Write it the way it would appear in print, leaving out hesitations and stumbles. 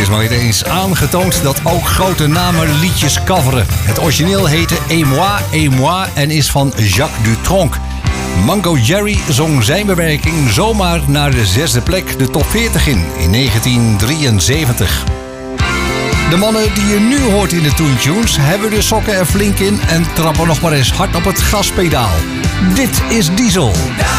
is maar weer eens aangetoond dat ook grote namen liedjes coveren. Het origineel heette Et moi en is van Jacques Dutronc. Mango Jerry zong zijn bewerking zomaar naar de 6e plek de top 40 in 1973. De mannen die je nu hoort in de Toon Tunes hebben de sokken er flink in en trappen nog maar eens hard op het gaspedaal. Dit is Diesel.